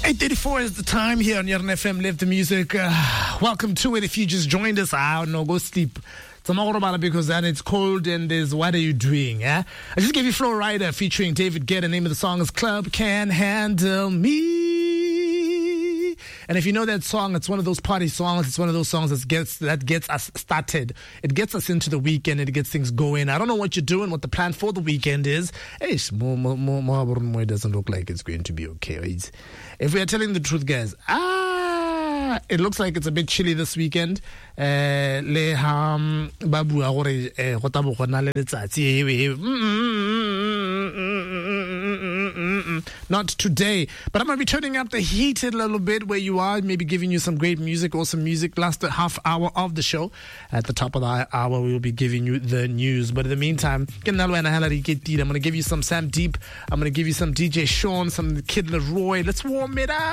8:34 is the time here on Yarn FM. Live the music. Welcome to it. If you just joined us, no, go sleep. Tomorrow about it because then it's cold and there's what are you doing? Yeah, I just gave you Flo Rida featuring David Guetta. The name of the song is Club Can Handle Me. And if you know that song, it's one of those party songs. It's one of those songs that gets us started. It gets us into the weekend. It gets things going. I don't know what you're doing, what the plan for the weekend is. It doesn't look like it's going to be okay. Right? If we are telling the truth, guys, it looks like it's a bit chilly this weekend. Not today, but I'm going to be turning up the heat a little bit where you are, maybe giving you some great music, awesome music. Last half hour of the show. At the top of the hour, we will be giving you the news. But in the meantime, I'm going to give you some Sam Deep. I'm going to give you some DJ Sean, some Kid Leroy. Let's warm it up.